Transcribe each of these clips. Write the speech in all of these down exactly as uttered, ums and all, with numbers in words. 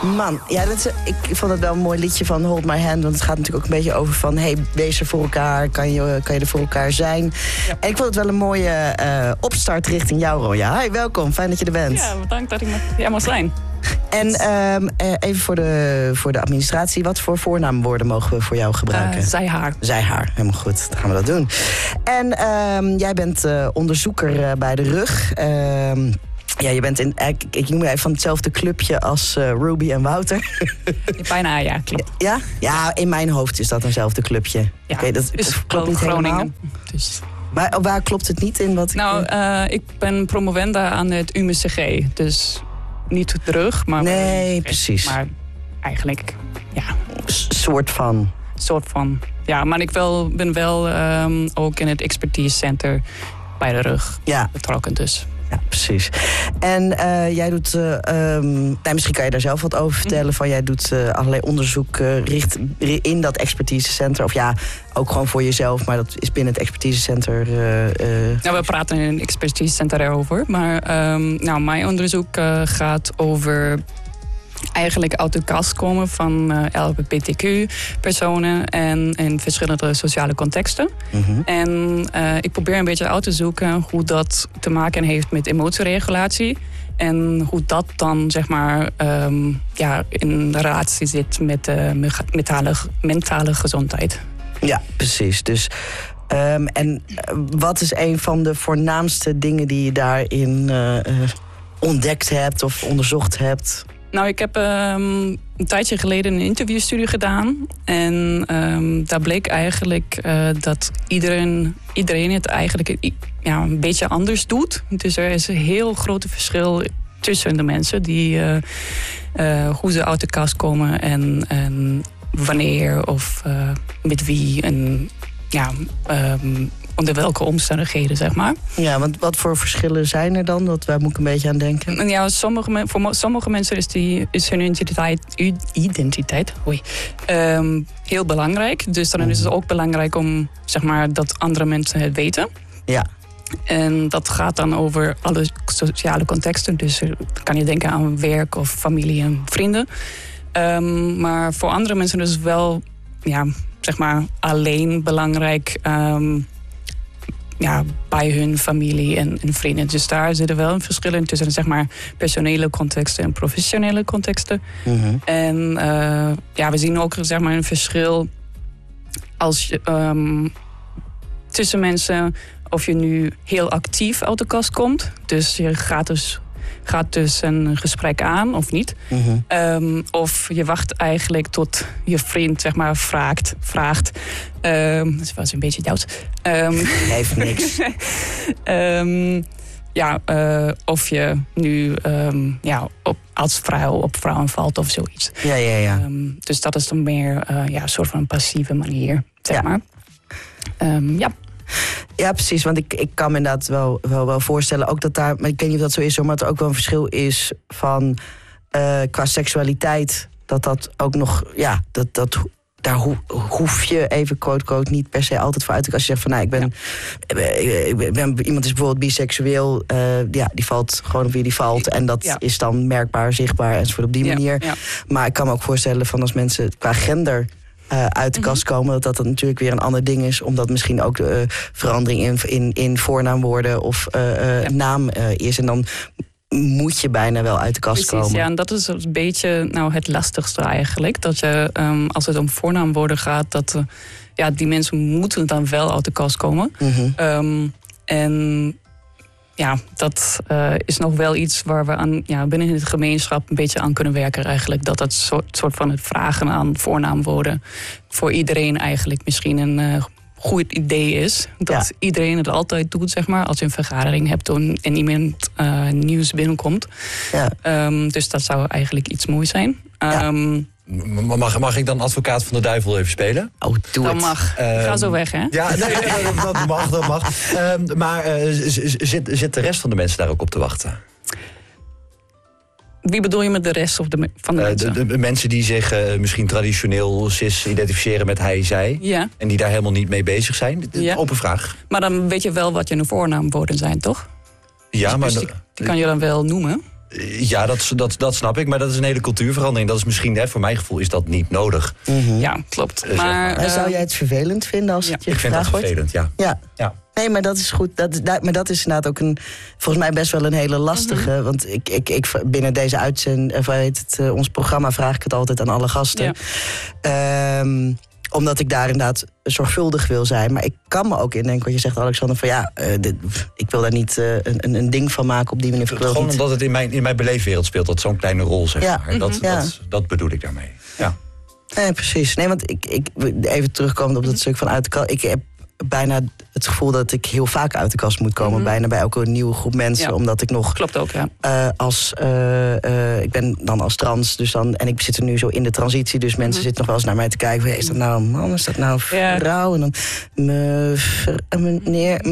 Man, ja, dat is, ik vond het wel een mooi liedje van Hold My Hand. Want het gaat natuurlijk ook een beetje over van... hey, wees er voor elkaar, kan je, kan je er voor elkaar zijn. Ja. En ik vond het wel een mooie uh, opstart richting jou, Ronja. Hi, welkom, fijn dat je er bent. Ja, bedankt dat ik hier mag zijn. En um, even voor de, voor de administratie, wat voor voornaamwoorden mogen we voor jou gebruiken? Uh, zij, haar. Zij, haar, helemaal goed, dan gaan we dat doen. En um, jij bent uh, onderzoeker uh, bij de Rug. Um, Ja, je bent in, ik, ik noem je even van hetzelfde clubje als uh, Ruby en Wouter. Bijna, ja, klopt. Ja? Ja, in mijn hoofd is dat eenzelfde clubje. Ja, okay, dat is klopt niet Groningen. Dus. Maar waar klopt het niet in? Wat nou, ik, uh, ik ben promovenda aan het U M C G. Dus niet terug, maar... Nee, precies. Maar eigenlijk, ja... S- soort van... soort van, ja. Maar ik wel, ben wel um, ook in het expertise center bij de Rug ja. betrokken, dus... Ja, precies. En uh, jij doet, uh, um, nou, misschien kan je daar zelf wat over vertellen. Van jij doet uh, allerlei onderzoek uh, richt, in dat expertisecentrum. Of ja, ook gewoon voor jezelf, maar dat is binnen het expertisecentrum. Uh, uh... Nou, we praten in het expertisecentrum erover. Maar um, nou, mijn onderzoek uh, gaat over eigenlijk uit de kast komen van uh, L G B T Q-personen en in verschillende sociale contexten. Mm-hmm. En uh, ik probeer een beetje uit te zoeken hoe dat te maken heeft met emotieregulatie. En hoe dat dan, zeg maar, um, ja, in relatie zit met de uh, mentale, mentale gezondheid. Ja, precies. Dus, um, en wat is een van de voornaamste dingen die je daarin uh, uh, ontdekt hebt of onderzocht hebt? Nou, ik heb um, een tijdje geleden een interviewstudie gedaan. En um, daar bleek eigenlijk uh, dat iedereen, iedereen het eigenlijk ja, een beetje anders doet. Dus er is een heel groot verschil tussen de mensen die uh, uh, hoe ze uit de kast komen en, en wanneer of uh, met wie en ja, um, onder welke omstandigheden, zeg maar. Ja, want wat voor verschillen zijn er dan? Dat, waar moet ik een beetje aan denken? Ja, sommige, voor sommige mensen is, die, is hun identiteit, identiteit hoi, um, heel belangrijk. Dus dan mm. is het ook belangrijk om, zeg maar, dat andere mensen het weten. Ja. En dat gaat dan over alle sociale contexten. Dus kan je denken aan werk of familie en vrienden. Um, maar voor andere mensen is het wel, ja, zeg maar, alleen belangrijk... Um, Ja, bij hun familie en, en vrienden. Dus daar zit er wel een verschil in tussen, zeg maar, personele contexten en professionele contexten. Mm-hmm. En uh, ja, we zien ook, zeg maar, een verschil als je, um, tussen mensen of je nu heel actief uit de kast komt. Dus je gaat dus, gaat dus een gesprek aan of niet. Mm-hmm. Um, of je wacht eigenlijk tot je vriend, zeg maar, vraagt. vraagt um, dat was een beetje Duits. Um, Heeft niks. um, ja, uh, of je nu um, ja, op, als vrouw op vrouwen valt of zoiets. Ja, ja, ja. Um, dus dat is dan meer uh, ja, een soort van een passieve manier, zeg ja. maar. Um, ja. Ja, precies. Want ik, ik kan me inderdaad wel, wel, wel voorstellen... ook dat daar, maar ik weet niet of dat zo is... maar dat er ook wel een verschil is van... Uh, qua seksualiteit... dat dat ook nog... ja, dat, dat, daar ho, hoef je even quote-quote niet per se altijd voor uit te... als je zegt van, nou, ik ben... Ja. Ik ben, ben iemand is bijvoorbeeld biseksueel... Uh, ja, die valt gewoon op wie die valt... en dat ja. is dan merkbaar, zichtbaar... enzovoort op die ja. manier. Ja. Maar ik kan me ook voorstellen van als mensen qua gender... Uh, uit de kast komen, dat dat, dat natuurlijk weer een ander ding is. Omdat misschien ook de uh, verandering in, in, in voornaamwoorden of uh, uh, ja. naam uh, is. En dan moet je bijna wel uit de kast Precies, komen. Ja, en dat is een beetje nou, het lastigste eigenlijk. Dat je, um, als het om voornaamwoorden gaat, dat uh, ja, die mensen moeten dan wel uit de kast komen. Mm-hmm. Um, en ja, dat uh, is nog wel iets waar we aan, ja, binnen het gemeenschap een beetje aan kunnen werken eigenlijk. Dat dat soort, soort van het vragen aan voornaamwoorden voor iedereen eigenlijk misschien een uh, goed idee is. Dat ja. iedereen het altijd doet, zeg maar, als je een vergadering hebt en, en iemand uh, nieuws binnenkomt. Ja. Um, dus dat zou eigenlijk iets moois zijn. Ja. Um, Mag, mag ik dan advocaat van de duivel even spelen? Oh, doe dat het. mag. Um, Ga zo weg, hè? Ja, nee, nee, dat mag, dat mag. Um, maar uh, zit, zit de rest van de mensen daar ook op te wachten? Wie bedoel je met de rest of de, van de uh, mensen? De, de mensen die zich uh, misschien traditioneel cis identificeren met hij, zij. Ja. En die daar helemaal niet mee bezig zijn. Ja. Open vraag. Maar dan weet je wel wat je voornaamwoorden zijn, toch? Ja, dus, maar... Dus die, die kan je dan wel noemen? Ja, dat, dat, dat snap ik, maar dat is een hele cultuurverandering. Dat is misschien, hè, voor mijn gevoel, is dat niet nodig. Mm-hmm. Ja, klopt. Uh, maar, en zou uh, jij het vervelend vinden als ja, het je ik vind dat gevraagd vervelend, wordt? ja. Ja. ja. Nee, maar dat is goed. Dat, dat, maar dat is inderdaad ook een, volgens mij best wel een hele lastige. Mm-hmm. Want ik, ik, ik, binnen deze uitzending, of heet het, uh, ons programma vraag ik het altijd aan alle gasten. Ja. Um, omdat ik daar inderdaad zorgvuldig wil zijn. Maar ik kan me ook indenken wat je zegt, Alexander, van ja, uh, dit, ik wil daar niet uh, een, een ding van maken op die manier. Gewoon niet... omdat het in mijn, in mijn beleefwereld speelt, dat zo'n kleine rol, zeg ja. maar. Dat, Mm-hmm. ja. dat, dat bedoel ik daarmee. Ja. Nee, precies. Nee, want ik, ik even terugkomend op dat stuk van uit de kast. Ik heb bijna het gevoel dat ik heel vaak uit de kast moet komen. Mm-hmm. Bijna bij elke nieuwe groep mensen. Ja. Omdat ik nog... Klopt ook, ja. Uh, als, uh, uh, ik ben dan als trans, dus dan, en ik zit er nu zo in de transitie. Dus mensen mm-hmm. zitten nog wel eens naar mij te kijken. Van, is dat nou een man? Is dat nou een vrouw? Ja. En dan... Meneer...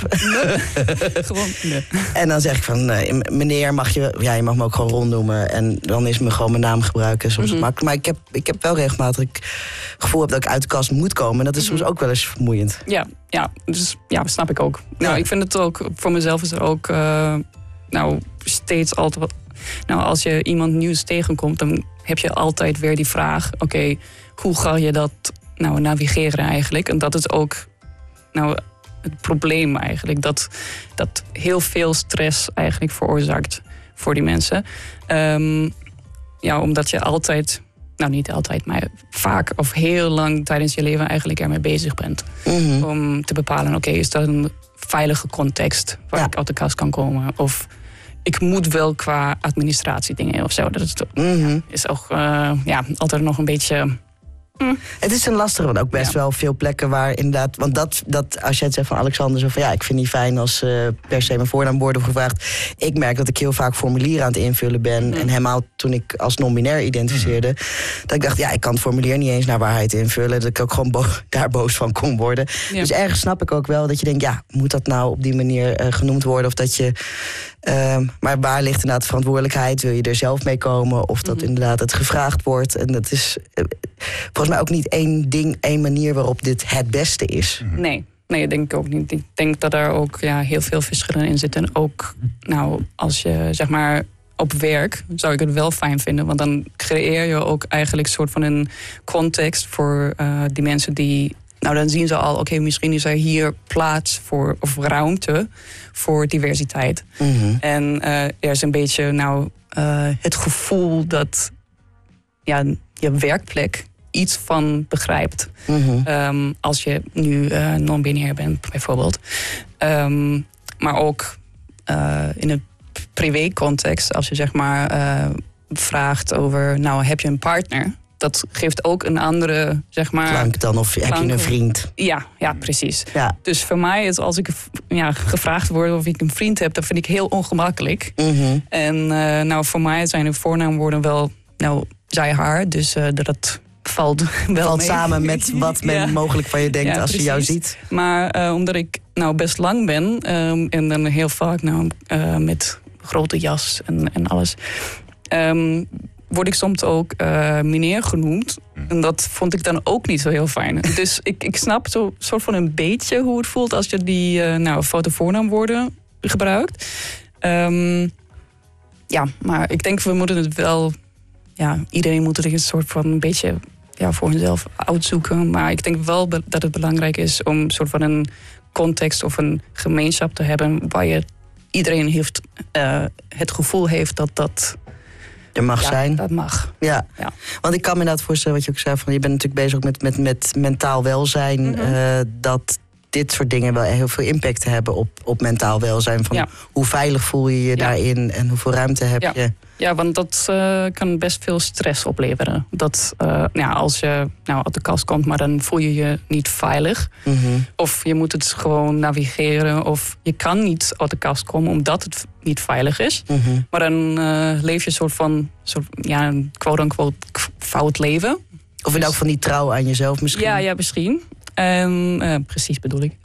Gewoon, nee. En dan zeg ik van, uh, meneer, mag je... Ja, je mag me ook gewoon Ron noemen. En dan is me gewoon mijn naam gebruiken. Soms mm-hmm. makkelijk. Maar ik heb, ik heb wel regelmatig het gevoel heb dat ik uit de kast moet komen. En dat is mm-hmm. soms ook wel eens vermoeiend. Ja, ja, dus ja, snap ik ook. Ja. Nou, ik vind het ook, voor mezelf is er ook, uh, nou, steeds altijd wat. Nou, als je iemand nieuws tegenkomt, dan heb je altijd weer die vraag, oké, okay, hoe ga je dat nou navigeren eigenlijk? En dat is ook, nou, het probleem eigenlijk, dat, dat heel veel stress eigenlijk veroorzaakt voor die mensen. Um, ja, omdat je altijd... Nou, niet altijd, maar vaak of heel lang tijdens je leven eigenlijk ermee bezig bent. Mm-hmm. Om te bepalen, oké, okay, is dat een veilige context waar ja. ik uit de kast kan komen? Of ik moet wel qua administratiedingen of zo. Dat is, mm-hmm. ja, is ook uh, ja, altijd nog een beetje... Mm. Het is een lastige, want ook best ja. wel veel plekken waar inderdaad... Want dat, dat als jij het zegt van Alexander, zo van ja, ik vind het niet fijn als uh, per se mijn voornaam worden gevraagd. Ik merk dat ik heel vaak formulieren aan het invullen ben. Mm. En helemaal toen ik als non-binair identificeerde, mm. dat ik dacht, ja, ik kan het formulier niet eens naar waarheid invullen. Dat ik ook gewoon bo- daar boos van kon worden. Ja. Dus ergens snap ik ook wel dat je denkt, ja, moet dat nou op die manier uh, genoemd worden? Of dat je... Uh, maar waar ligt inderdaad de verantwoordelijkheid? Wil je er zelf mee komen? Of dat mm-hmm. inderdaad het gevraagd wordt? En dat is uh, volgens mij ook niet één ding, één manier waarop dit het beste is. Nee, nee, dat denk ik ook niet. Ik denk dat er ook ja, heel veel verschillen in zitten. En ook, nou, als je zeg maar op werk zou ik het wel fijn vinden. Want dan creëer je ook eigenlijk een soort van een context voor uh, die mensen die... Nou, dan zien ze al, oké, okay, misschien is er hier plaats voor, of ruimte voor diversiteit. Mm-hmm. En uh, er is een beetje, nou, uh, het gevoel dat ja, je werkplek iets van begrijpt. Mm-hmm. Um, als je nu uh, non-binair bent, bijvoorbeeld. Um, maar ook uh, in een privé-context, als je zeg maar uh, vraagt over, nou, heb je een partner? Dat geeft ook een andere, zeg maar... Klank dan, of klank, heb je een vriend? Ja, ja, precies. Ja. Dus voor mij is als ik ja, gevraagd word of ik een vriend heb, dat vind ik heel ongemakkelijk. Mm-hmm. En uh, nou, voor mij zijn de voornaamwoorden wel, nou, zij, haar. Dus uh, dat valt wel valt mee. samen met wat men ja. mogelijk van je denkt ja, als precies. je jou ziet. Maar uh, omdat ik nou best lang ben um, en dan heel vaak nou, uh, met grote jas en, en alles... Um, word ik soms ook uh, meneer genoemd. En dat vond ik dan ook niet zo heel fijn. Dus ik, ik snap zo soort van een beetje hoe het voelt als je die uh, nou, foute voornaamwoorden gebruikt. Um, ja, maar ik denk we moeten het wel... Ja, iedereen moet het een soort van een beetje ja, voor hunzelf uitzoeken. Maar ik denk wel dat het belangrijk is om een soort van een context of een gemeenschap te hebben waar je iedereen heeft, uh, het gevoel heeft dat dat... Er mag ja, zijn. Dat mag. Ja. ja, want ik kan me inderdaad voorstellen wat je ook zei, van je bent natuurlijk bezig ook met, met, met mentaal welzijn. Mm-hmm. Uh, dat dit soort dingen wel heel veel impact hebben op, op mentaal welzijn. Van ja. Hoe veilig voel je je ja. daarin en hoeveel ruimte heb ja. je? Ja, want dat uh, kan best veel stress opleveren. Dat uh, ja, als je nou, uit de kast komt, maar dan voel je je niet veilig. Mm-hmm. Of je moet het gewoon navigeren. Of je kan niet uit de kast komen omdat het niet veilig is. Mm-hmm. Maar dan uh, leef je een soort van soort, ja, een quote-unquote fout leven. Of in dus, elk van die trouw aan jezelf misschien? Ja, ja misschien. Um, uh, precies bedoel ik.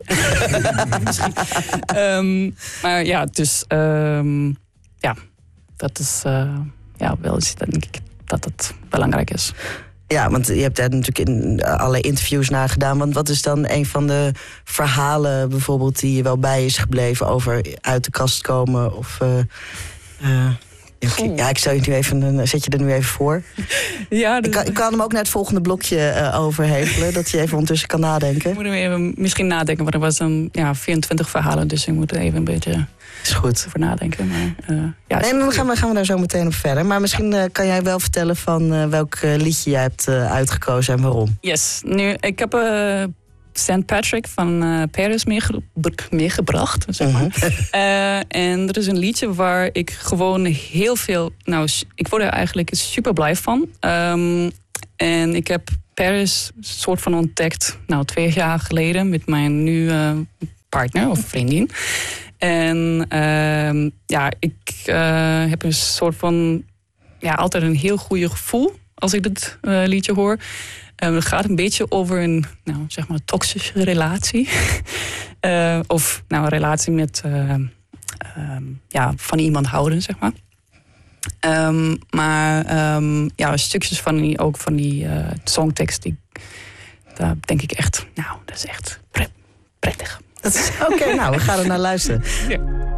um, maar ja, dus um, ja... Dat is uh, ja, wel iets, denk ik, dat het belangrijk is. Ja, want je hebt daar natuurlijk in allerlei interviews naar gedaan. Want wat is dan een van de verhalen bijvoorbeeld die je wel bij is gebleven over uit de kast komen? Of, uh, uh... Okay. Ja, ik stel je nu even een, zet je er nu even voor. Ja, dus... ik, kan, ik kan hem ook naar het volgende blokje uh, overhevelen. Dat je even ondertussen kan nadenken. Moeten we even misschien nadenken, want er was een ja, vierentwintig verhalen. Dus ik moet er even een beetje is goed. over nadenken. Maar, uh, ja, nee, dan gaan we, gaan we daar zo meteen op verder. Maar misschien uh, kan jij wel vertellen van uh, welk uh, liedje jij hebt uh, uitgekozen en waarom. Yes, nu, ik heb... Uh, Saint Patrick van uh, Paris meege- meegebracht. Zeg maar. Mm-hmm. uh, en er is een liedje waar ik gewoon heel veel... Nou, ik word er eigenlijk super blij van. Um, en ik heb Paris soort van ontdekt... Nou, twee jaar geleden met mijn nu uh, partner of vriendin. En uh, ja, ik uh, heb een soort van... Ja, altijd een heel goede gevoel als ik dit uh, liedje hoor. Uh, het gaat een beetje over een, nou, zeg maar, toxische relatie. uh, of nou, een relatie met uh, um, ja, van iemand houden, zeg maar. Um, maar um, ja, stukjes van die, ook van die uh, songtekst, die, daar denk ik echt, nou, dat is echt pret, prettig. Oké, okay, nou, we gaan er naar luisteren. Ja.